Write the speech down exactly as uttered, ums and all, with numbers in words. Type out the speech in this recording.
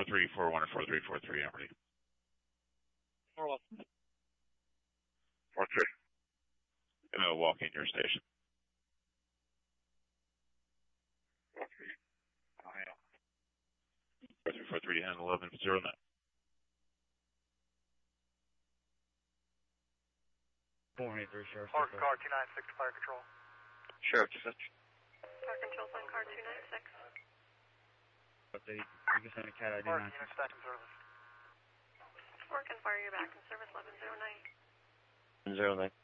four three four one or four three four three, I'm ready. four one. four three. And I'll walk in your station. four three. four three four three, and eleven zero nine. four eight three, Sheriff. Park car two nine six, Fire Control. Sheriff Dispatch. Fire Control, sign car two nine six. Update. You can send a cat I D Park nine. unit back in service. Work and fire you back in service eleven zero nine. Zero nine.